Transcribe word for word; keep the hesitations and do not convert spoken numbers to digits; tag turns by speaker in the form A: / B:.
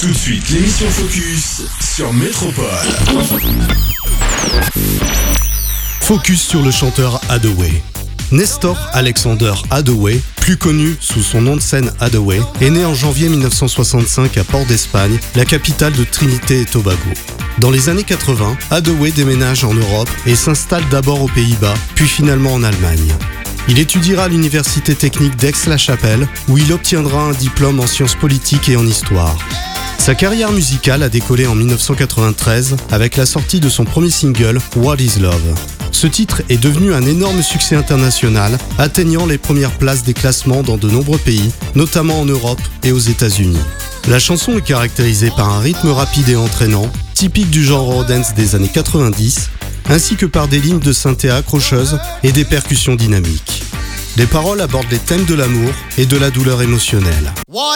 A: Tout de suite, l'émission Focus sur Métropole.
B: Focus sur le chanteur Hathaway. Nestor Alexander Hathaway, plus connu sous son nom de scène Hathaway, est né en janvier dix-neuf cent soixante-cinq à Port d'Espagne, la capitale de Trinité et Tobago. Dans les années quatre-vingts, Hathaway déménage en Europe et s'installe d'abord aux Pays-Bas, puis finalement en Allemagne. Il étudiera à l'université technique d'Aix-la-Chapelle, où il obtiendra un diplôme en sciences politiques et en histoire. Sa carrière musicale a décollé en dix-neuf cent quatre-vingt-treize avec la sortie de son premier single What is Love. Ce titre est devenu un énorme succès international, atteignant les premières places des classements dans de nombreux pays, notamment en Europe et aux États-Unis. La chanson est caractérisée par un rythme rapide et entraînant, typique du genre eurodance des années quatre-vingt-dix, ainsi que par des lignes de synthé accrocheuses et des percussions dynamiques. Les paroles abordent les thèmes de l'amour et de la douleur émotionnelle.